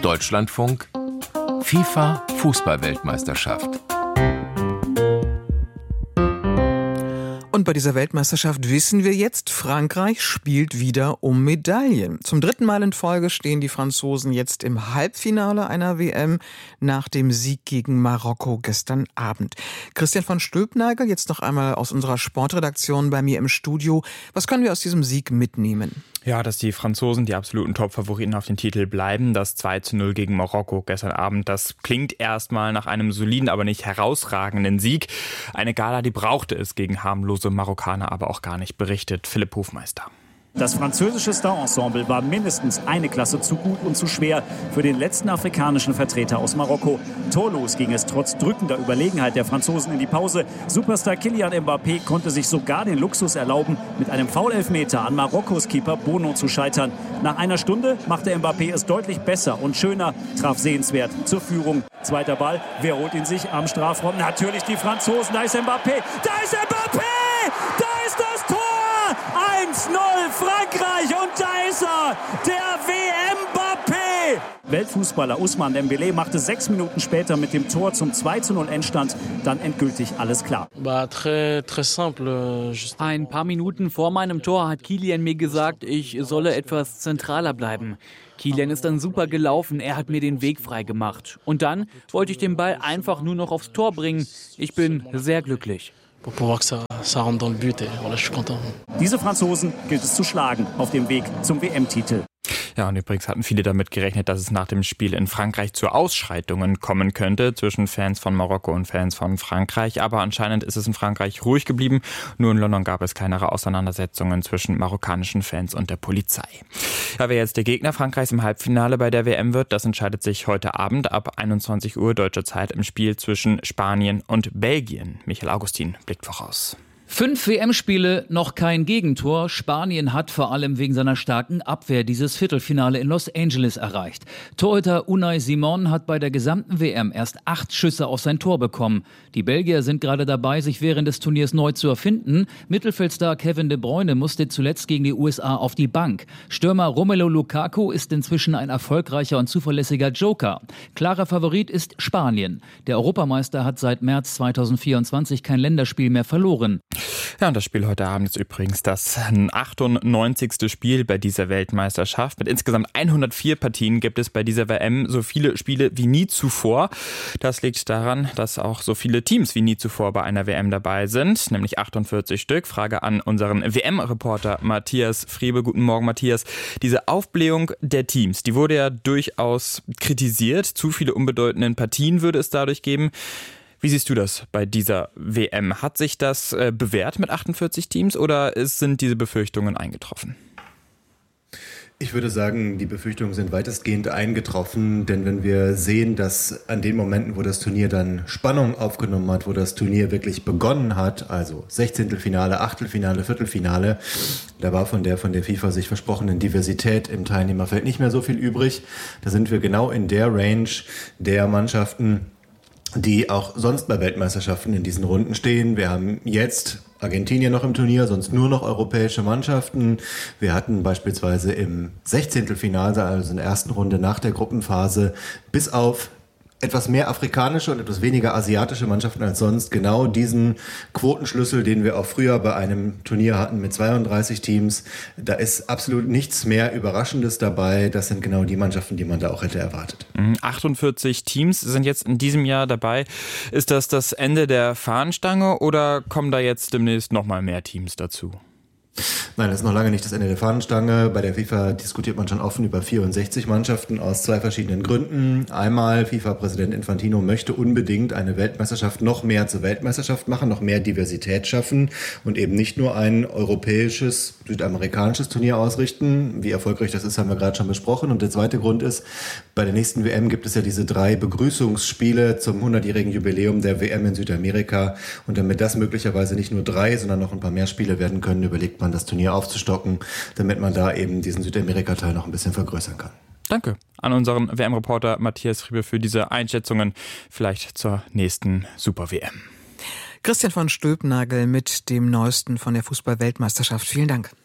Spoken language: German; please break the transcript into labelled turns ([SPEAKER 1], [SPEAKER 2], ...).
[SPEAKER 1] Deutschlandfunk FIFA Fußball-Weltmeisterschaft.
[SPEAKER 2] Und bei dieser Weltmeisterschaft wissen wir jetzt, Frankreich spielt wieder um Medaillen. Zum 3. Mal in Folge stehen die Franzosen jetzt im Halbfinale einer WM nach dem Sieg gegen Marokko gestern Abend. Christian von Stülpnagel, jetzt noch einmal aus unserer Sportredaktion bei mir im Studio. Was können wir aus diesem Sieg mitnehmen?
[SPEAKER 3] Ja, dass die Franzosen die absoluten Top-Favoriten auf den Titel bleiben. Das 2:0 gegen Marokko gestern Abend, das klingt erstmal nach einem soliden, aber nicht herausragenden Sieg. Eine Gala, die brauchte es gegen harmlose Marokkaner aber auch gar nicht, berichtet Philipp Hofmeister.
[SPEAKER 4] Das französische Star-Ensemble war mindestens eine Klasse zu gut und zu schwer für den letzten afrikanischen Vertreter aus Marokko. Torlos ging es trotz drückender Überlegenheit der Franzosen in die Pause. Superstar Kylian Mbappé konnte sich sogar den Luxus erlauben, mit einem Foul-Elfmeter an Marokkos Keeper Bono zu scheitern. Nach einer Stunde machte Mbappé es deutlich besser und schöner, traf sehenswert zur Führung. Zweiter Ball, wer holt ihn sich am Strafraum? Natürlich die Franzosen, da ist Mbappé, da ist Mbappé, da ist das Tor! 1:0 Frankreich und da ist er, der WM-Mbappé. Weltfußballer Ousmane Dembélé machte 6 Minuten später mit dem Tor zum 2:0 Endstand dann endgültig alles klar.
[SPEAKER 5] Ein paar Minuten vor meinem Tor hat Kylian mir gesagt, ich solle etwas zentraler bleiben. Kylian ist dann super gelaufen, er hat mir den Weg frei gemacht. Und dann wollte ich den Ball einfach nur noch aufs Tor bringen. Ich bin sehr glücklich.
[SPEAKER 4] Diese Franzosen gilt es zu schlagen auf dem Weg zum WM-Titel.
[SPEAKER 3] Ja, und übrigens hatten viele damit gerechnet, dass es nach dem Spiel in Frankreich zu Ausschreitungen kommen könnte zwischen Fans von Marokko und Fans von Frankreich. Aber anscheinend ist es in Frankreich ruhig geblieben. Nur in London gab es kleinere Auseinandersetzungen zwischen marokkanischen Fans und der Polizei. Ja, wer jetzt der Gegner Frankreichs im Halbfinale bei der WM wird, das entscheidet sich heute Abend ab 21 Uhr deutscher Zeit im Spiel zwischen Spanien und Belgien. Michael Augustin blickt voraus.
[SPEAKER 6] 5 WM-Spiele, noch kein Gegentor. Spanien hat vor allem wegen seiner starken Abwehr dieses Viertelfinale in Los Angeles erreicht. Torhüter Unai Simon hat bei der gesamten WM erst 8 Schüsse auf sein Tor bekommen. Die Belgier sind gerade dabei, sich während des Turniers neu zu erfinden. Mittelfeldstar Kevin De Bruyne musste zuletzt gegen die USA auf die Bank. Stürmer Romelu Lukaku ist inzwischen ein erfolgreicher und zuverlässiger Joker. Klarer Favorit ist Spanien. Der Europameister hat seit März 2024 kein Länderspiel mehr verloren.
[SPEAKER 3] Ja, und das Spiel heute Abend ist übrigens das 98. Spiel bei dieser Weltmeisterschaft. Mit insgesamt 104 Partien gibt es bei dieser WM so viele Spiele wie nie zuvor. Das liegt daran, dass auch so viele Teams wie nie zuvor bei einer WM dabei sind, nämlich 48 Stück. Frage an unseren WM-Reporter Matthias Friebe. Guten Morgen, Matthias. Diese Aufblähung der Teams, die wurde ja durchaus kritisiert. Zu viele unbedeutende Partien würde es dadurch geben. Wie siehst du das bei dieser WM? Hat sich das bewährt mit 48 Teams oder sind diese Befürchtungen eingetroffen?
[SPEAKER 7] Ich würde sagen, die Befürchtungen sind weitestgehend eingetroffen, denn wenn wir sehen, dass an den Momenten, wo das Turnier dann Spannung aufgenommen hat, wo das Turnier wirklich begonnen hat, also 16. Achtelfinale, Viertelfinale, da war von der FIFA sich versprochenen Diversität im Teilnehmerfeld nicht mehr so viel übrig. Da sind wir genau in der Range der Mannschaften, die auch sonst bei Weltmeisterschaften in diesen Runden stehen. Wir haben jetzt Argentinien noch im Turnier, sonst nur noch europäische Mannschaften. Wir hatten beispielsweise im 16. also in der ersten Runde nach der Gruppenphase, bis auf etwas mehr afrikanische und etwas weniger asiatische Mannschaften als sonst, genau diesen Quotenschlüssel, den wir auch früher bei einem Turnier hatten mit 32 Teams. Da ist absolut nichts mehr Überraschendes dabei. Das sind genau die Mannschaften, die man da auch hätte erwartet.
[SPEAKER 3] 48 Teams sind jetzt in diesem Jahr dabei. Ist das Ende der Fahnenstange oder kommen da jetzt demnächst noch mal mehr Teams dazu?
[SPEAKER 7] Nein, das ist noch lange nicht das Ende der Fahnenstange. Bei der FIFA diskutiert man schon offen über 64 Mannschaften aus 2 verschiedenen Gründen. Einmal, FIFA-Präsident Infantino möchte unbedingt eine Weltmeisterschaft noch mehr zur Weltmeisterschaft machen, noch mehr Diversität schaffen und eben nicht nur ein europäisches, südamerikanisches Turnier ausrichten. Wie erfolgreich das ist, haben wir gerade schon besprochen. Und der zweite Grund ist, bei der nächsten WM gibt es ja diese 3 Begrüßungsspiele zum 100-jährigen Jubiläum der WM in Südamerika. Und damit das möglicherweise nicht nur 3, sondern noch ein paar mehr Spiele werden können, überlegt man, das Turnier aufzustocken, damit man da eben diesen Südamerika-Teil noch ein bisschen vergrößern kann.
[SPEAKER 3] Danke an unseren WM-Reporter Matthias Friebe für diese Einschätzungen, vielleicht zur nächsten Super-WM.
[SPEAKER 2] Christian von Stülpnagel mit dem Neuesten von der Fußball-Weltmeisterschaft. Vielen Dank.